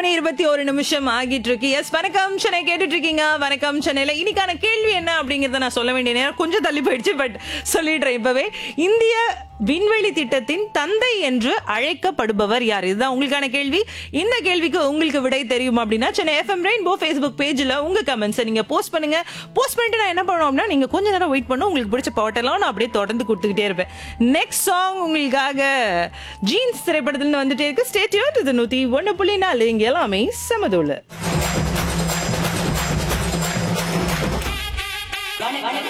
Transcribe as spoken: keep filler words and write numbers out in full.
மணி இருபத்தி ஒரு நிமிஷம் ஆகிட்டு இருக்கு. எஸ், வணக்கம் சென்னை கேட்டுட்டு இருக்கீங்க. வணக்கம் சென்னையில இன்னைக்கான கேள்வி என்ன அப்படிங்கறத நான் சொல்ல வேண்டிய நேரம் கொஞ்சம் தள்ளி போயிடுச்சு. பட் சொல்லிடுறேன் இப்பவே. இந்திய விண்வெளி திட்டத்தின் தந்தை என்று அழைக்கப்படுபவர் யார்? இதுதான் உங்களுக்கான கேள்வி. இந்த கேள்விக்கு உங்களுக்கு விடை தெரியும் அப்படின்னா சென்னை எஃப்எம் ரெயின்போ ஃபேஸ்புக் பேஜ்ல உங்க கமெண்ட்ஸை நீங்க போஸ்ட் பண்ணுங்க. போஸ்ட் பண்ணிட்டு நான் என்ன பண்ணுவோம் அப்படின்னா, நீங்க கொஞ்ச நேரம் வெயிட் பண்ணும், உங்களுக்கு பிடிச்ச பாட்டெல்லாம் நான் அப்படியே தொடர்ந்து கொடுத்துக்கிட்டே இருப்பேன். நெக்ஸ்ட் சாங் உங்களுக்காக ஜீன்ஸ் திரைப்படத்துல வந்துட்டே இருக்கு. Stay tuned. இது நூத்தி ஒன்னு புள்ளி நாலு. இங்க எல்லாமே சமதுள்ள.